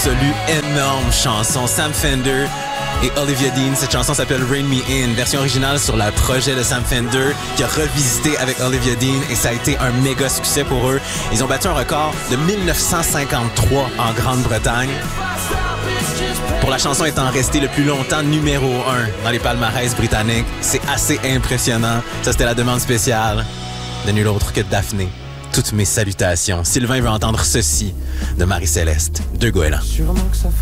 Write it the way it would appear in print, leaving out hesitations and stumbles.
absolue énorme chanson. Sam Fender et Olivia Dean. Cette chanson s'appelle Rain Me In, version originale sur le projet de Sam Fender qui a revisité avec Olivia Dean et ça a été un méga succès pour eux. Ils ont battu un record de 1953 en Grande-Bretagne pour la chanson étant restée le plus longtemps numéro 1 dans les palmarès britanniques. C'est assez impressionnant. Ça, c'était la demande spéciale de nul autre que Daphné. Toutes mes salutations. Sylvain veut entendre ceci de Marie-Céleste de Goéland.